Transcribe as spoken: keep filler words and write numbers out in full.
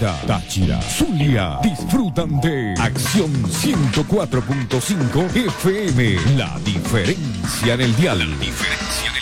Mérida, Táchira, Zulia disfrutan de Acción ciento cuatro punto cinco F M. La diferencia en el dial. La diferencia en el